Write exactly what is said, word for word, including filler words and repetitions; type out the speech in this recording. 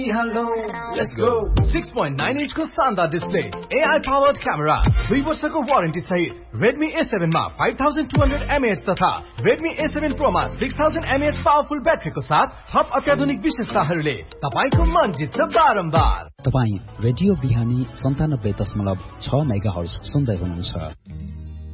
Hello, let's go. six point nine inch को शानदार display, A I powered camera, दुई वर्षको वारेन्टी सहित Redmi A seven मा five thousand two hundred milliamp hour तथा Redmi A seven Pro मा six thousand milliamp hour powerful ब्याट्रीको साथ थप अत्याधुनिक विशेषताहरूले तपाईको मन जित्छ बारम्बार। तपाई रेडियो बिहानी सन्तानब्बे दशमलव छ मेगा हर्ज सुन्दै हुनुहुन्छ।